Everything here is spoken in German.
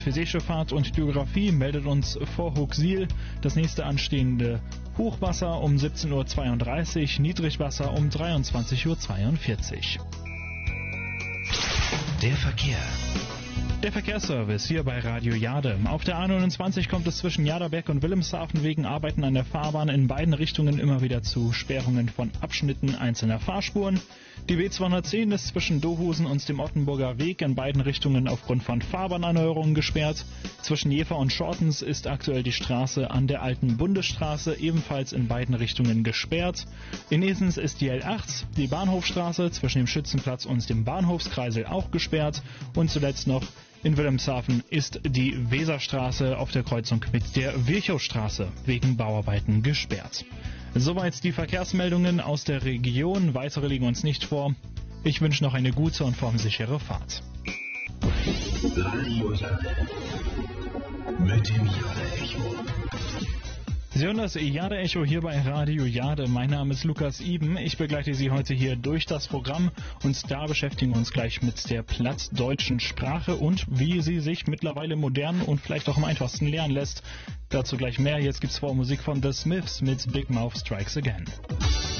Für Seeschifffahrt und Geografie meldet uns Vorhochsiel das nächste anstehende Hochwasser um 17:32 Uhr, Niedrigwasser um 23:42 Uhr. Der Verkehr. Der Verkehrsservice hier bei Radio Jade. Auf der A29 kommt es zwischen Jaderberg und Wilhelmshaven wegen Arbeiten an der Fahrbahn in beiden Richtungen immer wieder zu Sperrungen von Abschnitten einzelner Fahrspuren. Die B210 ist zwischen Dohusen und dem Ottenburger Weg in beiden Richtungen aufgrund von Fahrbahnerneuerungen gesperrt. Zwischen Jever und Schortens ist aktuell die Straße an der alten Bundesstraße ebenfalls in beiden Richtungen gesperrt. In Esens ist die L8, die Bahnhofstraße zwischen dem Schützenplatz und dem Bahnhofskreisel auch gesperrt. Und zuletzt noch in Wilhelmshaven ist die Weserstraße auf der Kreuzung mit der Virchowstraße wegen Bauarbeiten gesperrt. Soweit die Verkehrsmeldungen aus der Region. Weitere liegen uns nicht vor. Ich wünsche noch eine gute und formsichere Fahrt. Radio Jade. Mit dem Jade-Echo. Sie hören das Jade-Echo hier bei Radio Jade. Mein Name ist Lukas Iben. Ich begleite Sie heute hier durch das Programm und da beschäftigen wir uns gleich mit der plattdeutschen Sprache und wie sie sich mittlerweile modern und vielleicht auch am einfachsten lernen lässt. Dazu gleich mehr. Jetzt gibt's vor Musik von The Smiths mit Big Mouth Strikes Again.